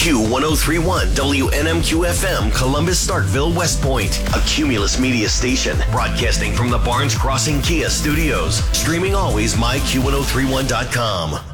Q1031 WNMQ FM, Columbus, Starkville, West Point. A Cumulus Media station broadcasting from the Barnes Crossing Kia studios. Streaming always myQ1031.com.